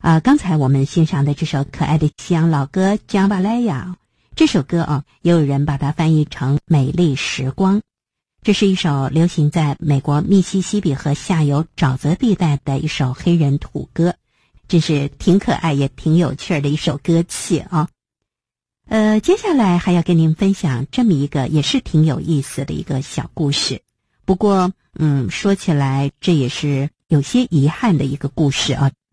刚才我们欣赏的这首可爱的西洋老歌《加巴莱亚》，这首歌也有人把它翻译成美丽时光。这是一首流行在美国密西西比河下游沼泽地带的一首黑人土歌，真是挺可爱也挺有趣的一首歌曲啊。接下来还要跟您分享这么一个也是挺有意思的一个小故事。不过说起来这也是有些遗憾的一个故事啊。